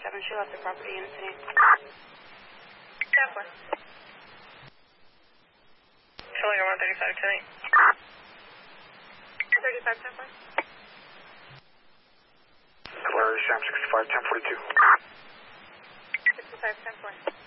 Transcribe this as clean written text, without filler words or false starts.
She left the property in its name. 10-4. Showing around 35 tonight. 35, 10-4. Larry, Sam 65, 1042. 65, 10-4.